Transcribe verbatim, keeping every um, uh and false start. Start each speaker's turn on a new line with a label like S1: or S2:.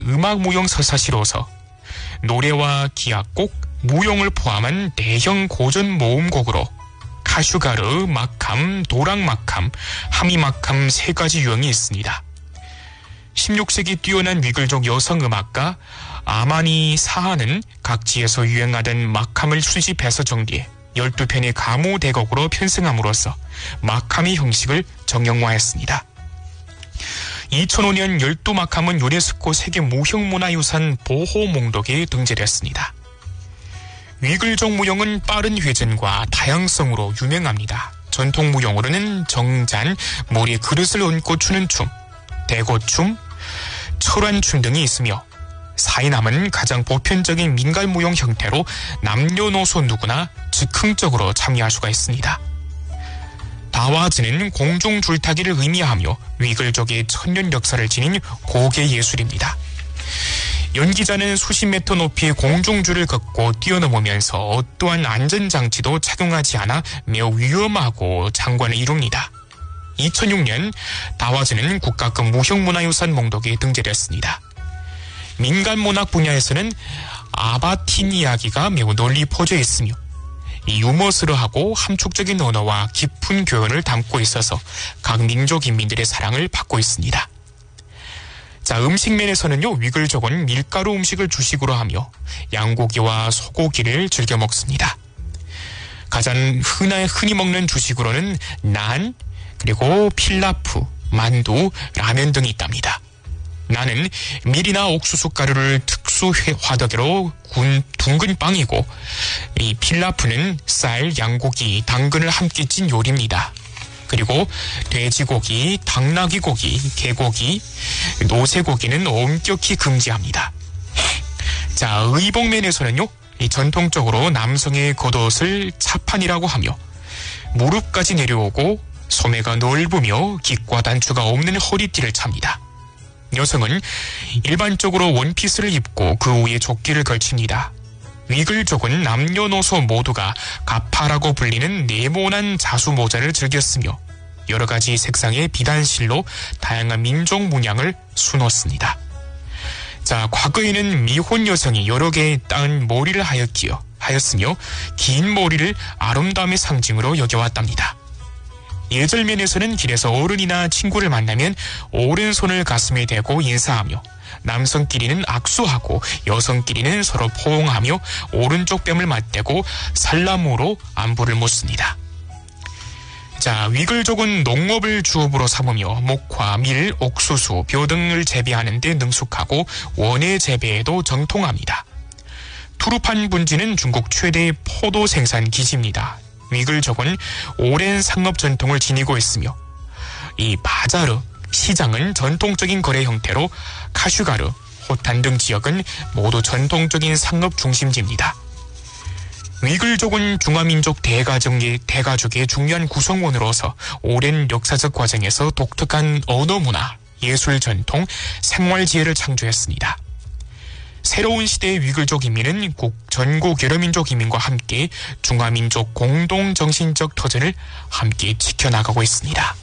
S1: 음악무용 서사시로서 노래와 기악곡, 무용을 포함한 대형 고전 모음곡으로 카슈가르, 마캄, 도랑마캄, 하미마캄 세 가지 유형이 있습니다. 십육 세기 뛰어난 위글족 여성 음악가 아마니 사하는 각지에서 유행하던 마캄을 수집해서 정리해 열두 편의 가무 대곡으로 편승함으로써 마캄의 형식을 정형화했습니다. 이천오 년 열두 마캄은 유네스코 세계 무형문화유산 보호 목록에 등재됐습니다. 위글족 무용은 빠른 회전과 다양성으로 유명합니다. 전통 무용으로는 정잔, 머리에 그릇을 얹고 추는 춤, 대고춤, 철환춤 등이 있으며 사이남은 가장 보편적인 민간무용 형태로 남녀노소 누구나 즉흥적으로 참여할 수가 있습니다. 다와즈는 공중줄타기를 의미하며 위글족의 천년 역사를 지닌 고개 예술입니다. 연기자는 수십 미터 높이의 공중줄을 걷고 뛰어넘으면서 어떠한 안전장치도 착용하지 않아 매우 위험하고 장관을 이룹니다. 이천육 년 다와즈는 국가급 무형문화유산 목록에 등재됐습니다. 민간문학 분야에서는 아바틴 이야기가 매우 널리 퍼져 있으며 유머스러하고 함축적인 언어와 깊은 교훈을 담고 있어서 각 민족 인민들의 사랑을 받고 있습니다. 자, 음식 면에서는요, 위글족은 밀가루 음식을 주식으로 하며 양고기와 소고기를 즐겨 먹습니다. 가장 흔히, 흔히 먹는 주식으로는 난, 그리고 필라프, 만두, 라면 등이 있답니다. 나는 밀이나 옥수수 가루를 특수 화덕으로 군 둥근 빵이고, 이 필라프는 쌀, 양고기, 당근을 함께 찐 요리입니다. 그리고 돼지고기, 당나귀고기, 개고기, 노새고기는 엄격히 금지합니다. 자, 의복면에서는요, 이 전통적으로 남성의 겉옷을 차판이라고 하며 무릎까지 내려오고 소매가 넓으며 깃과 단추가 없는 허리띠를 찹니다. 여성은 일반적으로 원피스를 입고 그 위에 조끼를 걸칩니다. 위글족은 남녀노소 모두가 가파라고 불리는 네모난 자수 모자를 즐겼으며 여러 가지 색상의 비단실로 다양한 민족 문양을 수놓습니다. 자, 과거에는 미혼 여성이 여러 개의 따은 머리를 하였기요, 하였으며 긴 머리를 아름다움의 상징으로 여겨왔답니다. 예절면에서는 길에서 어른이나 친구를 만나면 오른손을 가슴에 대고 인사하며 남성끼리는 악수하고 여성끼리는 서로 포옹하며 오른쪽 뺨을 맞대고 살라무로 안부를 묻습니다. 자, 위글족은 농업을 주업으로 삼으며 목화, 밀, 옥수수, 벼 등을 재배하는 데 능숙하고 원예 재배에도 정통합니다. 투르판 분지는 중국 최대의 포도 생산 기지입니다. 위글족은 오랜 상업 전통을 지니고 있으며 이 바자르, 시장은 전통적인 거래 형태로 카슈가르, 호탄 등 지역은 모두 전통적인 상업 중심지입니다. 위글족은 중화민족 대가족의, 대가족의 중요한 구성원으로서 오랜 역사적 과정에서 독특한 언어 문화, 예술 전통, 생활 지혜를 창조했습니다. 새로운 시대의 위글족 인민은 전국 여러 민족 인민과 함께 중화민족 공동 정신적 터전을 함께 지켜나가고 있습니다.